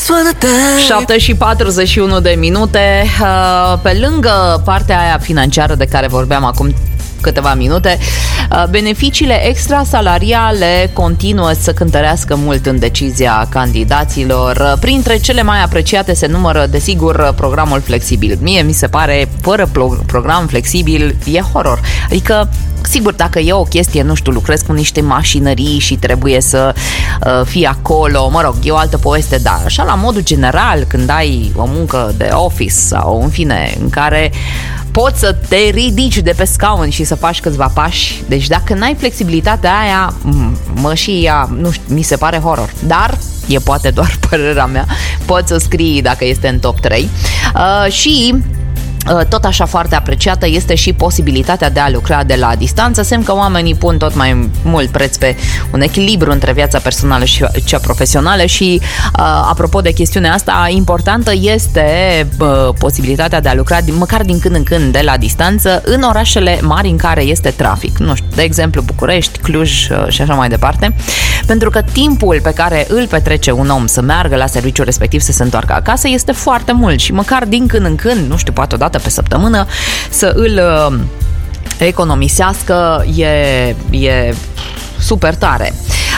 7 și 41 de minute. Pe lângă partea aia financiară de care vorbeam acum câteva minute, beneficiile extrasalariale continuă să cântărească mult în decizia candidaților. Printre cele mai apreciate se numără, desigur, programul flexibil. Mie mi se pare, fără program flexibil, e horror. Adică, sigur, dacă e o chestie, nu știu, lucrezi cu niște mașinării și trebuie să fii acolo, mă rog, e o altă poveste, dar așa la modul general, când ai o muncă de office sau, în fine, în care poți să te ridici de pe scaun și să faci câțiva pași, deci dacă n-ai flexibilitatea aia, nu știu, mi se pare horror, dar e poate doar părerea mea, poți să scrii dacă este în top 3 și tot așa foarte apreciată este și posibilitatea de a lucra de la distanță, semn că oamenii pun tot mai mult preț pe un echilibru între viața personală și cea profesională și apropo de chestiunea asta, importantă este posibilitatea de a lucra măcar din când în când de la distanță în orașele mari în care este trafic, nu știu, de exemplu București, Cluj și așa mai departe, pentru că timpul pe care îl petrece un om să meargă la serviciul respectiv să se întoarcă acasă este foarte mult și măcar din când în când, nu știu, poate odată pe săptămână să îl economisească e super tare.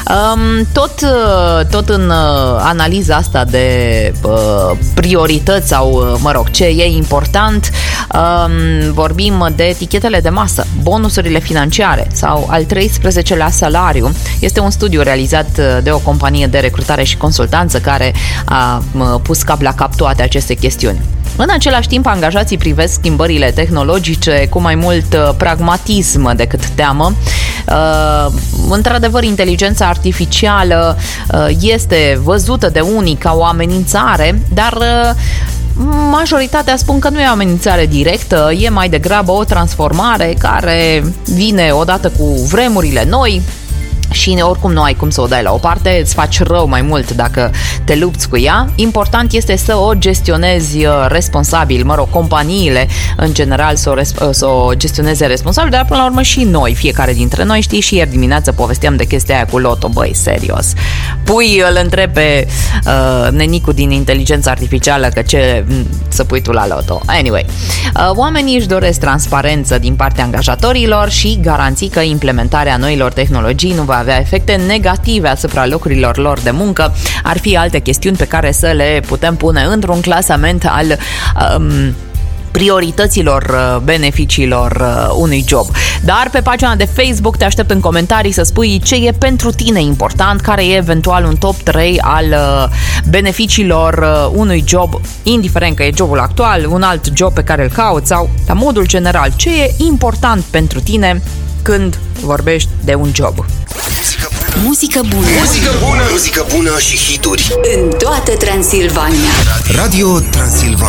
Tot în analiza asta de priorități sau, mă rog, ce e important, vorbim de etichetele de masă, bonusurile financiare sau al 13-lea salariu. Este un studiu realizat de o companie de recrutare și consultanță care a pus cap la cap toate aceste chestiuni. În același timp, angajații privesc schimbările tehnologice cu mai mult pragmatism decât teamă. Într-adevăr, inteligența artificială este văzută de unii ca o amenințare, dar majoritatea spun că nu e o amenințare directă, e mai degrabă o transformare care vine odată cu vremurile noi. Și oricum nu ai cum să o dai la o parte, îți faci rău mai mult dacă te lupți cu ea. Important este să o gestionezi responsabil, mă rog, companiile în general să o gestioneze responsabil, dar până la urmă și noi, fiecare dintre noi, știi, și ieri dimineață povesteam de chestia aia cu loto, băi, serios. Îl întreb pe nenicu din inteligența artificială că ce să pui tu la loto. Anyway, oamenii își doresc transparență din partea angajatorilor și garanții că implementarea noilor tehnologii nu va avea efecte negative asupra locurilor lor de muncă. Ar fi alte chestiuni pe care să le putem pune într-un clasament al priorităților, beneficiilor unui job. Dar pe pagina de Facebook te aștept în comentarii să spui ce e pentru tine important, care e eventual un top 3 al beneficiilor unui job, indiferent că e jobul actual, un alt job pe care îl cauți sau, la modul general, ce e important pentru tine când vorbești de un job. Muzică bună. Muzică bună. Muzică bună și hituri în toată Transilvania. Radio Transilvania.